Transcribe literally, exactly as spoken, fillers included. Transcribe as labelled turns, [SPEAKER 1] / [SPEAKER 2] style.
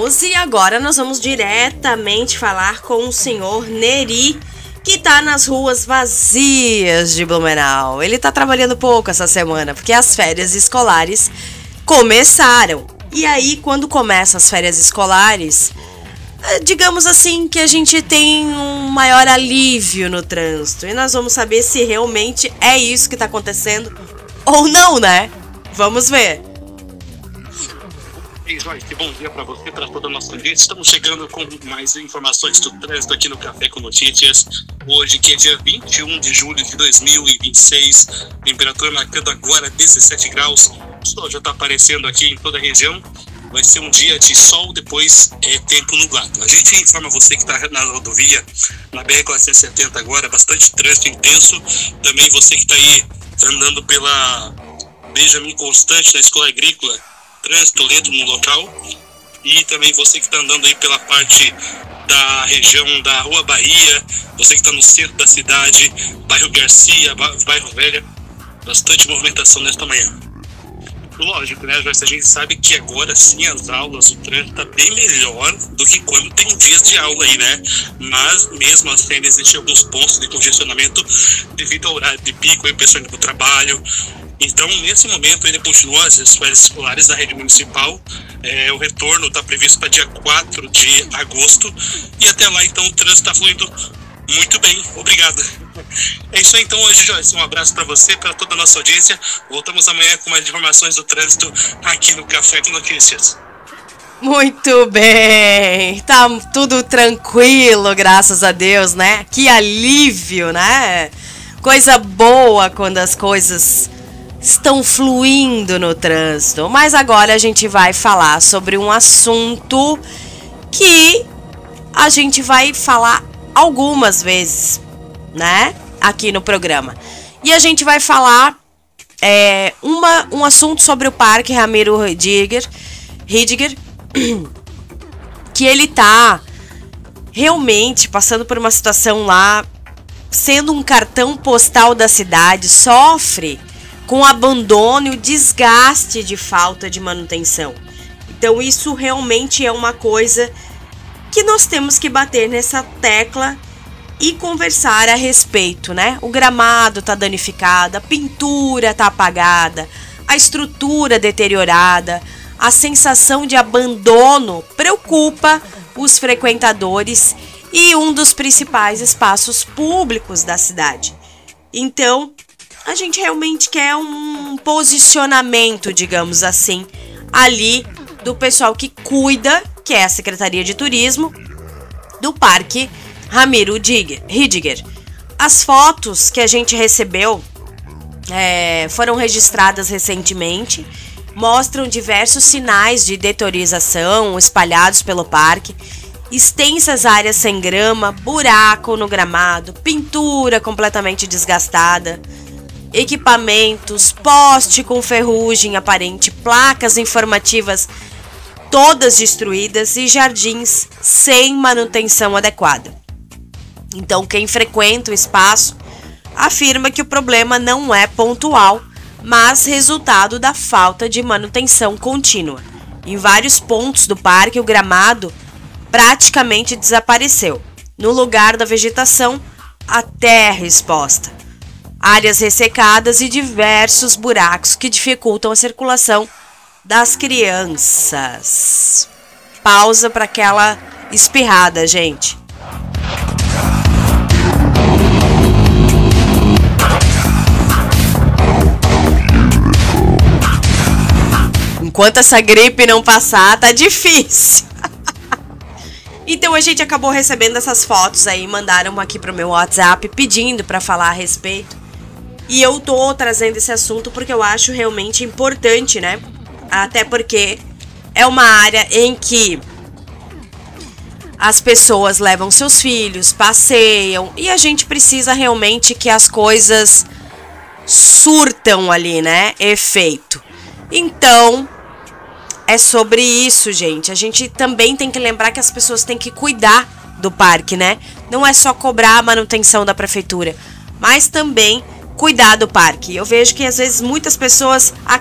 [SPEAKER 1] Voltamos e agora nós vamos diretamente falar com o senhor Neri, que tá nas ruas vazias de Blumenau. Ele tá trabalhando pouco essa semana, porque as férias escolares começaram. E aí, quando começam as férias escolares, digamos assim que a gente tem um maior alívio no trânsito. E nós vamos saber se realmente é isso que tá acontecendo ou não, né? Vamos ver.
[SPEAKER 2] Joyce, bom dia para você, para toda a nossa audiência. Estamos chegando com mais informações do trânsito aqui no Café com Notícias. Hoje, que é dia vinte e um de julho de dois mil e vinte e seis, temperatura marcando agora dezessete graus. O sol já está aparecendo aqui em toda a região. Vai ser um dia de sol, depois é tempo nublado. A gente informa você que está na rodovia, na B R quatrocentos e setenta agora, bastante trânsito intenso. Também você que está aí andando pela Benjamin Constant, na Escola Agrícola, trânsito lento no local. E também você que está andando aí pela parte da região da Rua Bahia, você que está no centro da cidade, bairro Garcia, bairro Velha, bastante movimentação nesta manhã. Lógico, né, Joyce? A gente sabe que agora sim as aulas, o trânsito está bem melhor do que quando tem dias de aula aí, né? Mas mesmo assim ainda existem alguns pontos de congestionamento devido ao horário de pico, aí o pessoal indo para o trabalho. Então, nesse momento, ainda continua as férias escolares da rede municipal. É, o retorno está previsto para dia quatro de agosto. E até lá, então, o trânsito está fluindo muito bem. Obrigado. É isso aí, então, hoje, Joyce. Um abraço para você, para toda a nossa audiência. Voltamos amanhã com mais informações do trânsito aqui no Café com Notícias.
[SPEAKER 1] Muito bem. Tá tudo tranquilo, graças a Deus, né? Que alívio, né? Coisa boa quando as coisas estão fluindo no trânsito. Mas agora a gente vai falar sobre um assunto que a gente vai falar algumas vezes, né, aqui no programa. E a gente vai falar é, uma, um assunto sobre o Parque Ramiro Ridiger, Ridiger que ele tá realmente passando por uma situação lá, sendo um cartão postal da cidade, sofre com abandono e o desgaste de falta de manutenção. Então isso realmente é uma coisa que nós temos que bater nessa tecla e conversar a respeito, né? O gramado tá danificado, a pintura tá apagada, a estrutura deteriorada, a sensação de abandono preocupa os frequentadores e um dos principais espaços públicos da cidade. Então, a gente realmente quer um posicionamento, digamos assim, ali do pessoal que cuida, que é a Secretaria de Turismo, do Parque Ramiro Ridiger. As fotos que a gente recebeu é, foram registradas recentemente, mostram diversos sinais de deteriorização espalhados pelo parque, extensas áreas sem grama, buraco no gramado, pintura completamente desgastada, equipamentos, poste com ferrugem aparente, placas informativas todas destruídas e jardins sem manutenção adequada. Então, quem frequenta o espaço afirma que o problema não é pontual, mas resultado da falta de manutenção contínua. Em vários pontos do parque, o gramado praticamente desapareceu. No lugar da vegetação, a terra exposta, áreas ressecadas e diversos buracos que dificultam a circulação das crianças. Pausa para aquela espirrada, gente. Enquanto essa gripe não passar, tá difícil. Então a gente acabou recebendo essas fotos aí, mandaram aqui pro meu WhatsApp pedindo para falar a respeito. E eu tô trazendo esse assunto porque eu acho realmente importante, né? Até porque é uma área em que as pessoas levam seus filhos, passeiam, e a gente precisa realmente que as coisas surtam ali, né? Efeito. Então, é sobre isso, gente. A gente também tem que lembrar que as pessoas têm que cuidar do parque, né? Não é só cobrar a manutenção da prefeitura, mas também cuidar do parque. Eu vejo que às vezes muitas pessoas